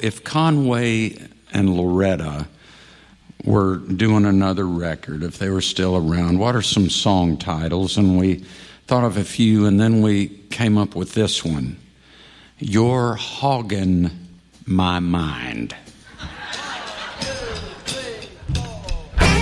if Conway and Loretta were doing another record, if they were still around, what are some song titles? And we thought of a few, and then we came up with this one, You're Hoggin' My Mind.